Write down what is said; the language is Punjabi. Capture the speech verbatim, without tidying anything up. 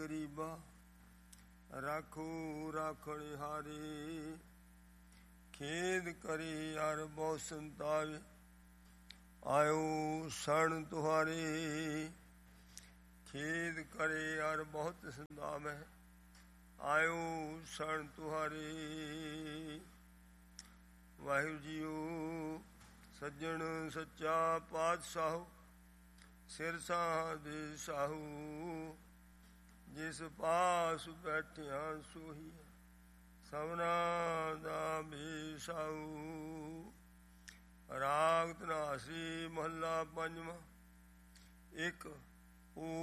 ਗਰੀਬਾ, ਰਾਖੂ ਰਾਖਣਹਾਰੇ। ਖੇਦ ਕਰੀ ਅਰ ਬਹੁ ਸੰਤਾਵੇ, ਆਇਓ ਸਣ ਤੁਹਾਰੇ। ਖੇਦ ਕਰੇ ਅਰ ਬਹੁਤ ਸੰਤਾਵੈ, ਆਇਓ ਸਣ ਤੁਹਾਰੇ। ਵਾਹਿਗੁਰੂ ਜੀਓ ਸੱਜਣ ਸੱਚਾ ਪਾਤਸ਼ਾਹੋ, ਸਿਰ ਸਾਹ ਦੇ ਸਾਹੂ। ਜਿਸ ਪਾਸ ਬੈਠਿਆ ਸੋਹੀ, ਸਭਨਾ ਦਾ ਬੇਸਾਊ। ਰਾਗ ਧਨਾਸਰੀ ਮਹੱਲਾ ਪੰਜਵਾਂ। ਇੱਕ ਓ